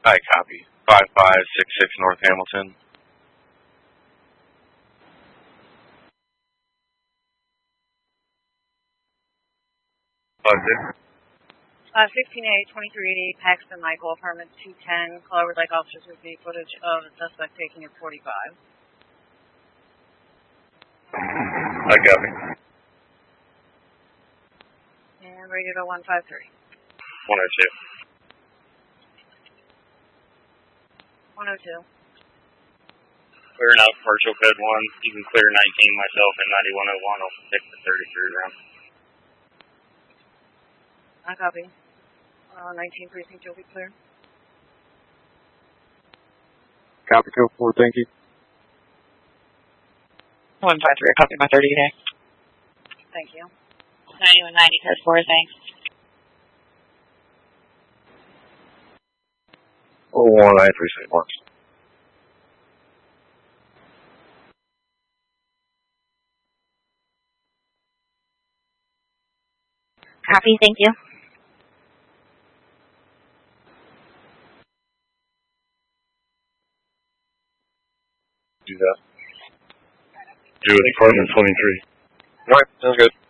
Hi, copy. 5566 North Hamilton. Budget. 16A, 2380, Paxton Michael, apartment 210. Caller would like officers to review footage of the suspect taking at 45. Hi, copy. And rated 0153. 102. 102. Clearing out partial code 1. You can clear 19 myself and 9101. I'll stick to 33 rounds. I copy. 19 precinct, you'll be clear. Copy code 4, thank you. 153, copy my 30 day. Thank you. 9190, code 4, thanks. 193 Marks. Copy, thank you. Do that. Do it, apartment 23. Alright, sounds good.